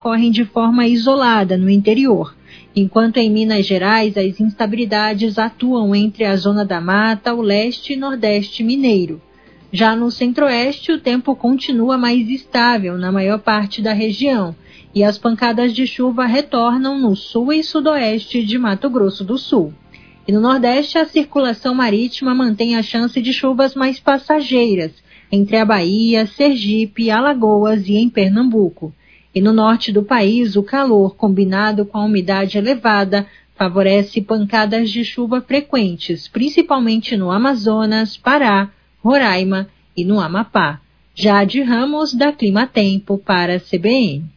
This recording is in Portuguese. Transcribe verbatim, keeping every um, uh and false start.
ocorrem de forma isolada no interior, enquanto em Minas Gerais as instabilidades atuam entre a zona da mata, o leste e nordeste mineiro. Já no centro-oeste, o tempo continua mais estável na maior parte da região, e as pancadas de chuva retornam no sul e sudoeste de Mato Grosso do Sul. E no nordeste, a circulação marítima mantém a chance de chuvas mais passageiras, entre a Bahia, Sergipe, Alagoas e em Pernambuco. E no norte do país, o calor, combinado com a umidade elevada, favorece pancadas de chuva frequentes, principalmente no Amazonas, Pará, Roraima e no Amapá. Jade Ramos, da Climatempo, para a C B N.